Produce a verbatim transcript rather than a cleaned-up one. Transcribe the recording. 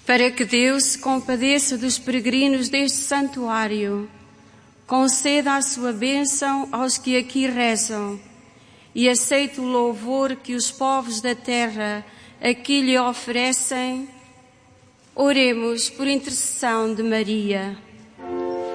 Para que Deus se compadeça dos peregrinos deste santuário, conceda a sua bênção aos que aqui rezam e aceite o louvor que os povos da terra aqui lhe oferecem. Oremos por intercessão de Maria.